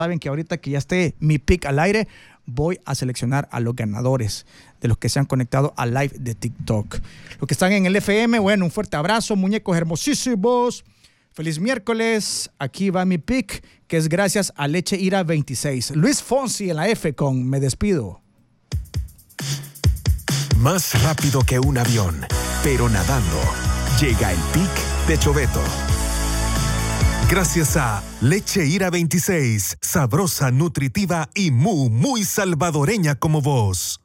saben que ahorita que ya esté mi pick al aire, voy a seleccionar a los ganadores de los que se han conectado al live de TikTok. Los que están en el FM, bueno, un fuerte abrazo, muñecos hermosísimos. Feliz miércoles. Aquí va mi pick, que es gracias a Leche Ira 26. Luis Fonsi en la F con Me Despido. Más rápido que un avión, pero nadando. Llega el pick de Choveto. Gracias a Leche Ira 26, sabrosa, nutritiva y muy salvadoreña como vos.